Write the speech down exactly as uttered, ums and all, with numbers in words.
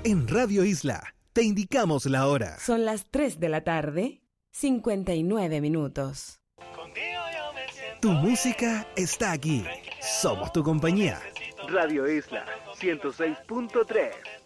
En Radio Isla te indicamos la hora. Son las tres de la tarde, cincuenta y nueve minutos. Tu música está aquí. Somos tu compañía. Radio Isla ciento seis punto tres.